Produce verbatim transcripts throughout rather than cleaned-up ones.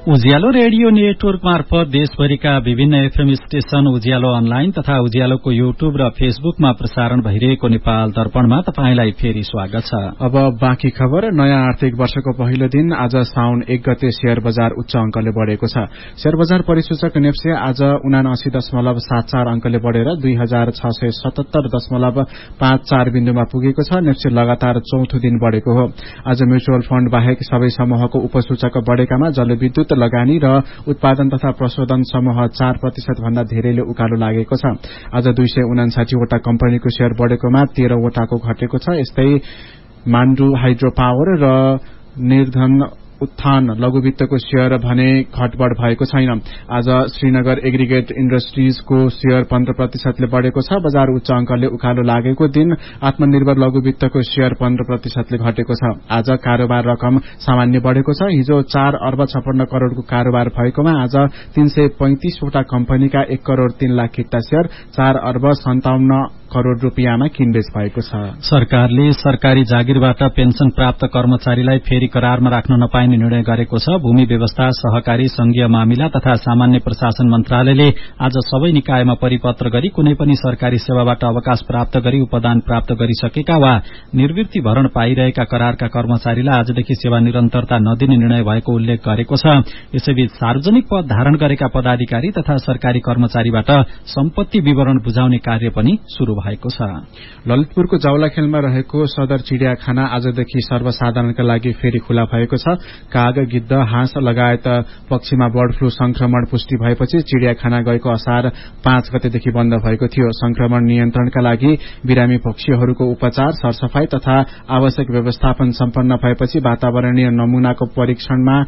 उज्यालो radio network मार्फत देशभरिका विभिन्न एफएम स्टेशन, उज्यालो अनलाइन तथा उज्यालोको युट्युब र फेसबुकमा प्रसारण भइरहेको नेपाल दर्पणमा तपाईंलाई फेरि स्वागत छ। अब बाँकी खबर। नयाँ आर्थिक वर्षको पहिलो दिन आज साउन एक गते शेयर बजार उच्च अंकले बढ़ेको छ। शेयर बजार परिसूचक नेप्से आज उनासी दशमलव सात चार अंकले बढ़ेर दुई हजार छ सय सतहत्तर दशमलव पाँच चार बिन्दुमा पुगेको छ। नेप्से लगातार चौथो दिन बढ़ेको हो। आज म्युचुअल फण्ड बाहेक सबै समूहको उपसूचक बढ़ेकामा जलविद्युत, लगानी र उत्पादन तथा प्रशोधन समूह चार प्रतिशत भन्दा धेरैले उकालो लागेको छ। आज दुई सय उनासाठी वटा कम्पनीको शेयर बढ़ेकोमा तेह्र वटाको घटेको छ। यस्तै माण्डु हाइड्रो पावर र निर्धन उत्थान लघुवित्तको शेयर भने घटबढ़ भएको छैन। आज श्रीनगर एग्रिगेट इण्डस्ट्रीजको शेयर पन्ध्र प्रतिशतले बढ़ेको छ। बजार उच्च अंकले उकालो लागेको दिन आत्मनिर्भर लघुवित्तको शेयर पन्ध्र प्रतिशतले घटेको छ। आज कारोबार रकम सामान्य बढ़ेको छ। हिजो चार अर्ब छप्पन्न करोड़को कारोबार भएकोमा आज तीन सय पैंतिसवटा कम्पनीका एक करोड़ तीन लाख किता शेयर चार अर्ब सन्ताउन्न करोड़ रूपियाँमा किनबेच भएको छ। सरकारले सरकारी जागिरबाट पेन्सन प्राप्त कर्मचारीलाई फेरि करारमा राख्न नपाइने निर्णय गरेको छ। भूमि व्यवस्था, सहकारी, संघीय मामिला तथा सामान्य प्रशासन मन्त्रालयले आज सबै निकायमा परिपत्र गरी कुनै पनि सरकारी सेवाबाट अवकाश प्राप्त गरी उपदान प्राप्त गरिसकेका वा निवृत्ति भरण पाइरहेका करारका कर्मचारीलाई आजदेखि सेवा निरन्तरता नदिने निर्णय भएको उल्लेख गरेको छ। यसैबीच सार्वजनिक पद धारण गरेका पदाधिकारी तथा सरकारी कर्मचारीबाट सम्पत्ति विवरण बुझाउने कार्य पनि शुरू भएको छ। ललितपुरको जाउलाखेलमा रहेको सदर चिड़ियाखाना आजदेखि सर्वसाधारणका लागि फेरि खुला भएको छ। काग, गिद्ध, हाँस लगायत पक्षीमा बर्ड फ्लू संक्रमण पुष्टि भएपछि चिड़ियाखाना गएको असार पाँच गतेदेखि बन्द भएको थियो। संक्रमण नियन्त्रणका लागि बिरामी पक्षीहरूको उपचार, सरसफाई तथा आवश्यक व्यवस्थापन सम्पन्न भएपछि वातावरणीय नमूनाको परीक्षणमा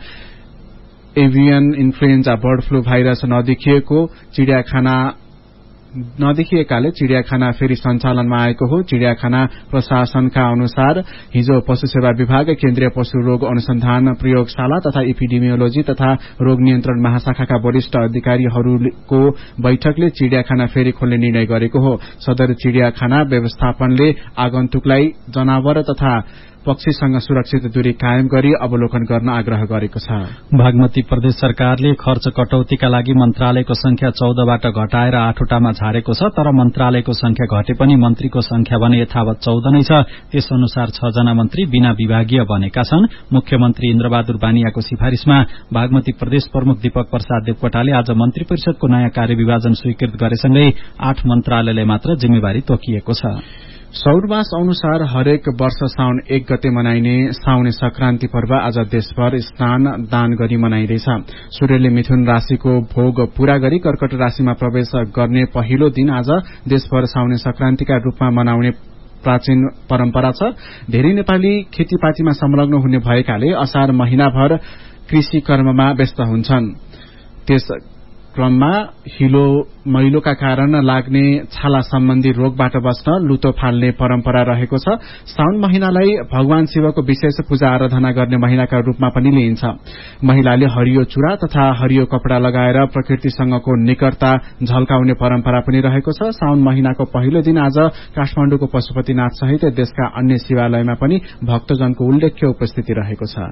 avian influenza bird flu virus नदेखिएको चिड़ियाखाना नदेखिएकाले चिड़ियाखाना फेरि सञ्चालनमा आएको हो। चिड़ियाखाना प्रशासनका अनुसार हिजो पशु सेवा विभाग, केन्द्रीय पशु रोग अनुसन्धान प्रयोगशाला तथा इपिडेमियोलोजी तथा रोग नियन्त्रण महाशाखाका वरिष्ठ अधिकारीहरूको बैठकले चिड़ियाखाना फेरि खोल्ने निर्णय गरेको हो। सदर चिड़ियाखाना व्यवस्थापनले आगन्तुकलाई जनावर तथा पक्षीसँग सुरक्षित दूरी कायम गरी अवलोकन गर्न आग्रह गरेको छ। बागमती प्रदेश सरकारले खर्च कटौतीका लागि मन्त्रालयको संख्या चौधबाट घटाएर आठवटामा झारेको छ। तर मन्त्रालयको संख्या घटे पनि मन्त्रीको संख्या भने यथावत चौध नै छ। त्यस अनुसार छ जना मन्त्री बिना विभागीय बनेका छन्। मुख्यमन्त्री इन्द्रबहादुर बानियाको सिफारिशमा बागमती प्रदेश प्रमुख दीपक प्रसाद देवकोटाले आज मन्त्री परिषदको नयाँ कार्यविभाजन स्वीकृत गरेसँगै आठ मन्त्रालयलाई मात्र जिम्मेवारी तोकिएको छ। सौरमास अनुसार हरेक वर्ष साउन एक गते मनाइने साउने संक्रान्ति पर्व आज देशभर स्नान दान गरी मनाइँदैछ। सूर्यले मिथुन राशिको भोग पूरा गरी कर्कट राशिमा प्रवेश गर्ने पहिलो दिन आज देशभर साउने संक्रान्तिका रूपमा मनाउने प्राचीन परम्परा छ। धेरै नेपाली खेतीपातीमा संलग्न हुने भएकाले असार महिनाभर कृषि कर्ममा व्यस्त हुन्छन्। त्यस क्रममा हिलो मैलोका कारण लाग्ने छाला सम्बन्धी रोगबाट बस्न लुतो फाल्ने परम्परा रहेको छ। साउन महिनालाई भगवान शिवको विशेष पूजा आराधना गर्ने महिनाका रूपमा पनि लिइन्छ। महिलाले हरियो चूड़ा तथा हरियो कपड़ा लगाएर प्रकृतिसँगको निकटता झल्काउने परम्परा पनि रहेको छ। साउन महिनाको पहिलो दिन आज काठमाडौँको पशुपतिनाथ सहित देशका अन्य शिवालयमा पनि भक्तजनको उल्लेख्य उपस्थिति रहेको छ।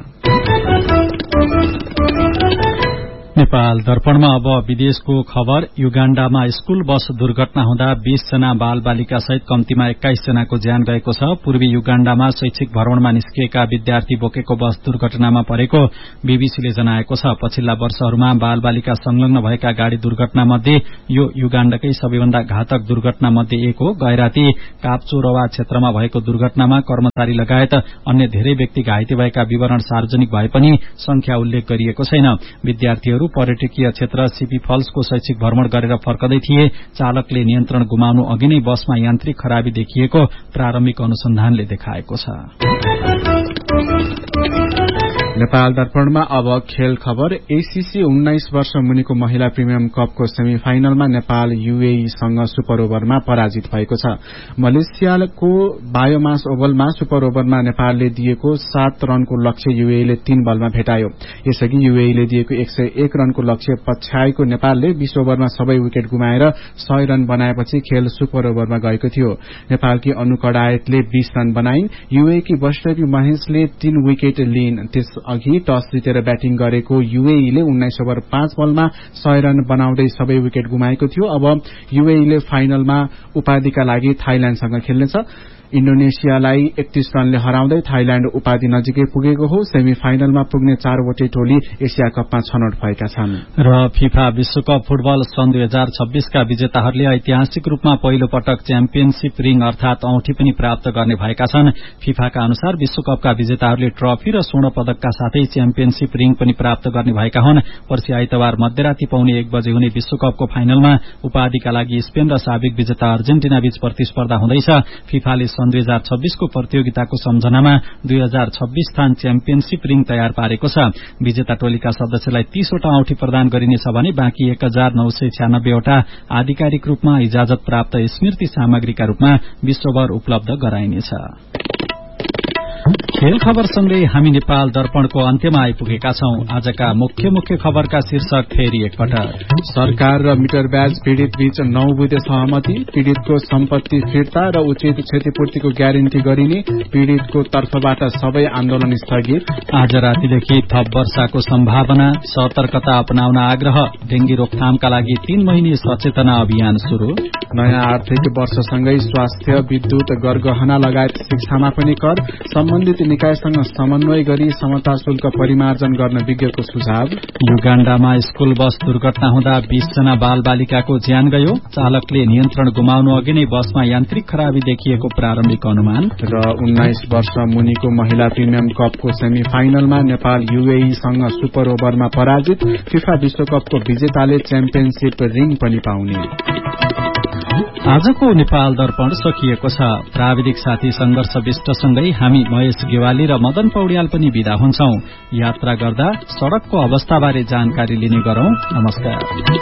नेपाल दर्पणमा अब विदेशको खबर। युगाण्डामा स्कूल बस दुर्घटना हुँदा बीस जना बाल बालिका सहित कम्तीमा एक्काइस जनाको ज्यान गएको छ। पूर्वी युगाण्डामा शैक्षिक भ्रमणमा निस्किएका विद्यार्थी बोकेको बस दुर्घटनामा परेको बीबीसीले जनाएको छ। पछिल्ला वर्षहरूमा बाल बालिका संलग्न भएका गाड़ी दुर्घटना मध्ये यो युगाण्डकै सबैभन्दा घातक दुर्घटना मध्ये एक हो। गैराती काप्चोरवा क्षेत्रमा भएको दुर्घटनामा कर्मचारी लगायत अन्य धेरै व्यक्ति घाइते भएका विवरण सार्वजनिक भए पनि संख्या उल्लेख गरिएको छैन। विद्यार्थीहरू पर्यटकीय क्षेत्र सीपी फल्सको शैक्षिक भ्रमण गरेर फर्कदै थिए। चालकले नियन्त्रण गुमाउनु अघि नै बसमा यान्त्रिक खराबी देखिएको प्रारम्भिक अनुसन्धानले देखाएको छ। नेपाल दर्पणमा अब खेल खबर। एसीसी उन्नाइस वर्ष मुनिको महिला प्रिमियम कपको सेमिफाइनलमा नेपाल यूएईसँग सुपर ओभरमा पराजित भएको छ। मलेसियाको बायोमास ओभलमा सुपर ओभरमा नेपालले दिएको सात रनको लक्ष्य यूएईले तीन बलमा भेटायो। यसअघि यूएईले दिएको एक सय एक रनको लक्ष्य पछ्याएको नेपालले बीस ओभरमा सबै विकेट गुमाएर सय रन बनाएपछि खेल सुपर ओभरमा गएको थियो। नेपालकी अनु कडायतले बीस रन बनाइन्। यूएईकी वैष्णवी महेशले तीन विकेट लिइन्। त्यस अघि टस जितेर ब्याटिङ गरेको यूएईले उन्नाइस ओभर पाँच बलमा सय रन बनाउँदै सबै विकेट गुमाएको थियो। अब यूएईले फाइनलमा उपाधिका लागि थाइल्याण्डसँग खेल्नेछ। इण्डोनेसियालाई एकतीस रनले हराउँदै थाइल्याण्ड उपाधि नजिकै पुगेको हो। सेमी फाइनलमा पुग्ने चारवटै टोली एसिया कपमा छनौट भएका छन्। र फिफा विश्वकप फुटबल सन् दुई हजार छब्बीसका विजेताहरूले ऐतिहासिक रूपमा पहिलो पटक च्याम्पियनशीप रिङ अर्थात औंठी पनि प्राप्त गर्ने भएका छन्। फिफाका अनुसार विश्वकपका विजेताहरूले ट्रफी र स्वर्ण पदकका साथै च्याम्पियनशीप रिङ पनि प्राप्त गर्ने भएका हुन्। पर्सि आइतबार मध्यराती पाउने एक बजे हुने विश्वकपको फाइनलमा उपाधिका लागि स्पेन र साबिक विजेता अर्जेन्टिना बीच प्रतिस्पर्धा हुँदैछ। फिफाले सन् दुई हजार छब्बीसको प्रतियोगिताको सम्झनामा दुई हजार छब्बीस स्थान च्याम्पियनशीप रिङ तयार पारेको छ। विजेता टोलीका सदस्यलाई तीसवटा औंठी प्रदान गरिनेछ भने बाँकी एक हजार नौ सय छ्यानब्बेवटा आधिकारिक रूपमा इजाजत प्राप्त स्मृति सामग्रीका रूपमा विश्वभर उपलब्ध गराइनेछ। खेल खबरसँगै हामी नेपाल दर्पणको अन्त्यमा आइपुगेका छौं। आजका मुख्य मुख्य खबरका शीर्षक फेरि एकपटक। सरकार र मिटर ब्याज पीड़ित बीच नौ बुधे सहमति, पीड़ितको सम्पत्ति फिर्ता र उचित क्षतिपूर्तिको ग्यारेन्टी गरिने, पीड़ितको तर्फबाट सबै आन्दोलन स्थगित। आज रातिदेखि थप वर्षाको सम्भावना, सतर्कता अपनाउन आग्रह, डेंगी रोकथामका लागि तीन महिने सचेतना अभियान शुरू। नयाँ आर्थिक वर्षसँगै स्वास्थ्य, विद्युत, गरगहना लगायत शिक्षामा पनि कर, सम्बन्धित निकायसँग समन्वय गरी समता शुल्क परिमार्जन गर्न विज्ञको सुझाव। युगाण्डामा स्कूल बस दुर्घटना हुँदा बीस जना बाल बालिकाको ज्यान गयो। चालकले नियन्त्रण गुमाउनु अघि नै बसमा यान्त्रिक खराबी देखिएको प्रारम्भिक अनुमान। र उन्नाइस वर्ष मुनिको महिला प्रिमियम कपको सेमी फाइनलमा नेपाल यूएईसँग सुपर ओभरमा पराजित। फिफा विश्वकपको विजेताले च्याम्पियनशीप रिङ पनि पाउने। आजको नेपाल दर्पण सकिएको छ। प्राविधिक साथी संघर्ष विष्टसँगै हामी महेश गेवाली र मदन पौड्याल पनि विदा हुन्छौं। यात्रा गर्दा सड़कको अवस्थाबारे जानकारी लिने गरौं। नमस्कार।